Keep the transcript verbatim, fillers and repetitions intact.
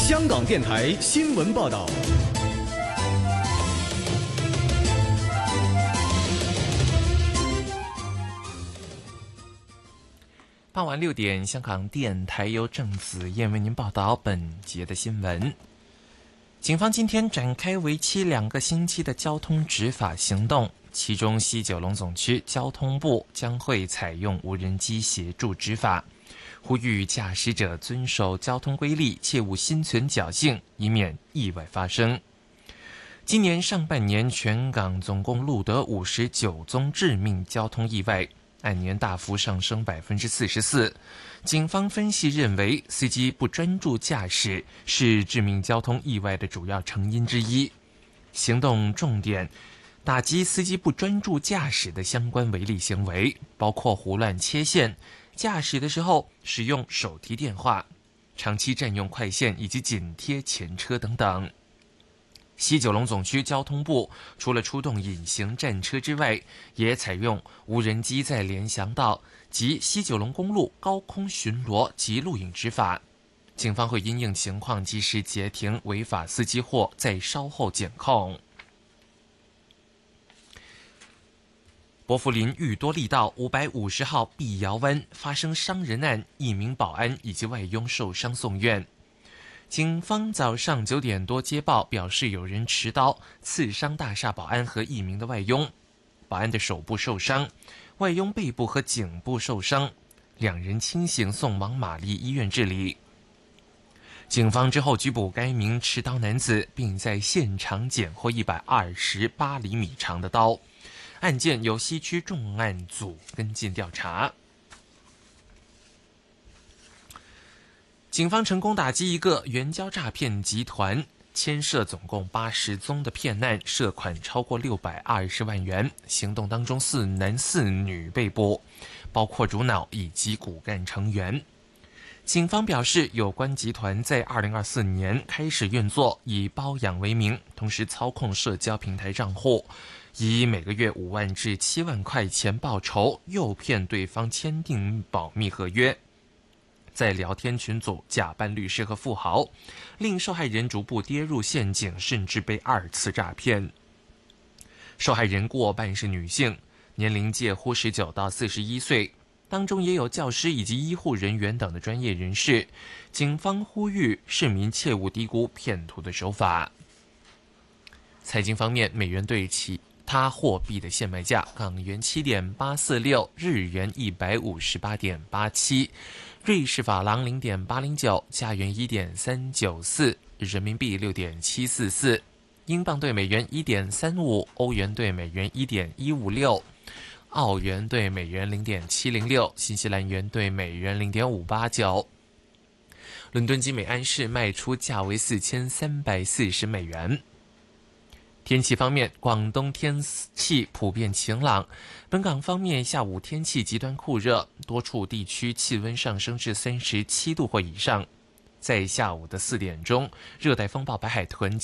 香港电台新闻报道。 傍晚六点，香港电台由郑子燕为您报道本节的新闻。警方今天展开为期两个星期的交通执法行动，其中西九龙总区交通部将会采用无人机协助执法，呼吁驾驶者遵守交通规例，切勿心存侥幸，以免意外发生。今年上半年，全港总共录得五十九宗致命交通意外，按年大幅上升百分之四十四。警方分析认为，司机不专注驾驶是致命交通意外的主要成因之一。行动重点打击司机不专注驾驶的相关违例行为，包括胡乱切线、驾驶的时候使用手提电话、长期占用快线以及紧贴前车等等。西九龙总区交通部除了出动隐形战车之外，也采用无人机在联翔道及西九龙公路高空巡逻及录影执法。警方会因应情况及时截停违法司机或在稍后检控。薄扶林裕多利道五百五十号碧瑶湾发生伤人案，一名保安以及外佣受伤送院。警方早上九点多接报，表示有人持刀刺伤大厦保安和一名的外佣，保安的手部受伤，外佣背部和颈部受伤，两人清醒送往玛丽医院治理。警方之后拘捕该名持刀男子，并在现场检获一百二十八厘米长的刀。案件由西区重案组跟进调查。警方成功打击一个援交诈骗集团，牵涉总共八十宗的骗案，涉款超过六百二十万元。行动当中，四男四女被捕，包括主脑以及骨干成员。警方表示，有关集团在二零二四年开始运作，以包养为名，同时操控社交平台账户，以每个月五万至七万块钱报酬，诱骗对方签订保密合约。在聊天群组假扮律师和富豪，令受害人逐步跌入陷阱，甚至被二次诈骗。受害人过半是女性，年龄介乎十九到四十一岁，当中也有教师以及医护人员等的专业人士。警方呼吁市民切勿低估骗徒的手法。财经方面，美元兑其他货币的现卖价：港元七点八四六，日元一百五十八点八七，瑞士法郎零点八零九，加元一点三九四，人民币六点七四四，英镑对美元一点三五，欧元对美元一点一五六，澳元对美元零点七零六，新西兰元对美元零点五八九。伦敦金每安士卖出价为四千三百四十美元。天气方面，广东天气普遍晴朗。本港方面，下午天气极端酷热，多处地区气温上升至三十七度或以上。在下午的四点钟，热带风暴白海豚